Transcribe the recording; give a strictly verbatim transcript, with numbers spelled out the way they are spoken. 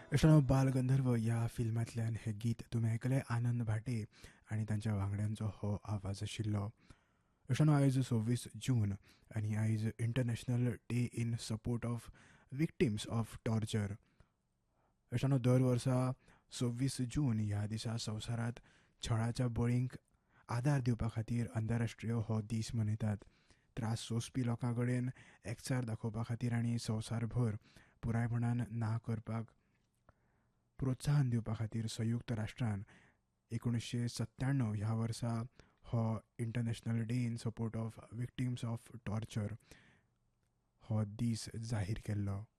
इश्टानो, बालगंधर्व ह्या फिल्मांतल्यान हें गीत तुमी आयकलें. आनंद भाटे आनी तांच्या वांगड्यांचो हो आवाज आशिल्लो. इश्टानो, आयज सव्वीस जून आनी आयज international day in support of victims of torture. इश्टानो, दर वर्सा सव्वीस जून ह्या दिसा संवसारांत छळाच्या बळींक आदार दिवपा खातीर आंतरराष्ट्रीय हो दीस मनयतात. त्रास सोंसपी लोकां कडेन एकचार दाखोवपा खातीर आनी संवसारभर पुरायपणान ना करपाक प्रोत्साहन दिवपा खातीर संयुक्त राष्ट्रान एकुणशे सत्त्याण्णव ह्या वर्सा हो international day in support of victims of torture हो दीस जाहीर केल्लो.